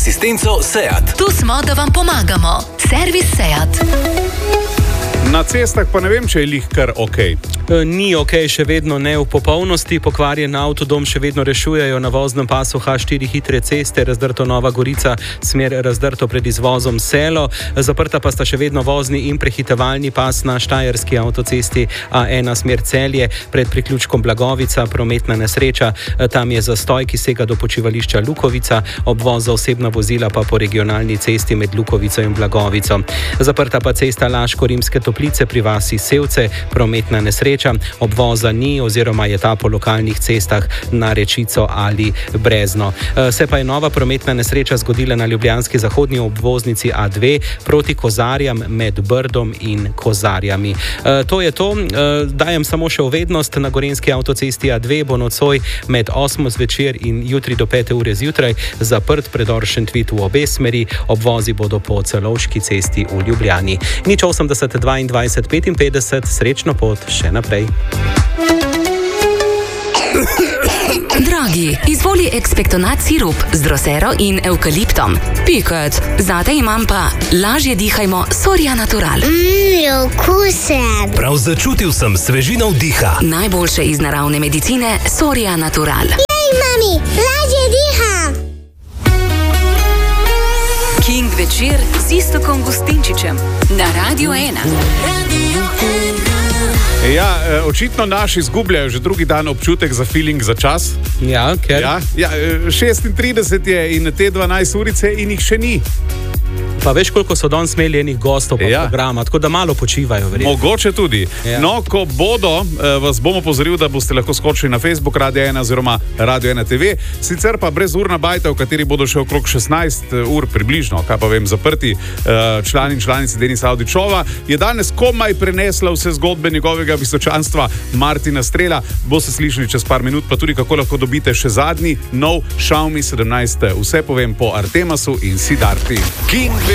Asistenco SEAT. Tu smo, da vam pomagamo. Servis SEAT. Na cestah pa ne vem, če je lih kar ok. Ni ok, še vedno ne v popolnosti. Pokvarjen avtodom še vedno rešujejo na voznem pasu H4 hitre ceste, razdrto Nova Gorica, smer razdrto pred izvozom Selo. Zaprta pa sta še vedno vozni in prehitevalni pas na štajerski avtocesti A1 smer Celje pred priključkom Blagovica, prometna nesreča. Tam je zastoj, ki sega do počivališča Lukovica, obvoz za osebna vozila pa po regionalni cesti med Lukovico in Blagovico. Zaprta pa cesta Laško-Rimske Toplice pri vasi Sevce, prometna nesreča. Obvoza ni oziroma je ta po lokalnih cestah na Rečico ali Brezno. Se pa je nova prometna nesreča zgodila na ljubljanski zahodni obvoznici A2 proti Kozarjam med Brdom in Kozarjami. To je to. Dajem samo še uvednost. Na gorenjski avtocesti A2 bo nocoj med 8 zvečer in jutri do 5 ure zjutraj zaprt predor Šentvid v obe smeri. Obvozi bodo po Celovški cesti v Ljubljani. 080 22 55, srečno pot še naprej. Dragi, izvoli ekspektonat sirup z drosero in evkaliptom. Pikec, zate imam pa lažje dihajmo Soria Natural. Okusen. Prav začutil sem svežino vdiha. Najboljše iz naravne medicine Soria Natural. Jej, mami, lažje diham. King večer z Iztokom Gustinčičem na Radio 1. Ja, očitno naši izgubljajo že drugi dan občutek za feeling za čas. Ja, ker? Ja, 36 je in te 12 urice in jih še ni. Pa veš, koliko so danes imeli enih gostov pa programa, tako da malo počivajo. Verjetno. Mogoče tudi. Ja. No, ko bodo, vas bom opozoril, da boste lahko skočili na Facebook Radio 1 oziroma Radio 1 TV. Sicer pa brez urna bajta, v kateri bodo še okrog 16 ur približno, kaj pa vem, zaprti člani in članici Denisa Avdićova, je danes komaj prenesla vse zgodbe njegovega visočanstva Martina Strela. Boste slišali čez par minut, pa tudi kako lahko dobite še zadnji nov Xiaomi 17. Vse povem po Artemasu in Sidarti. King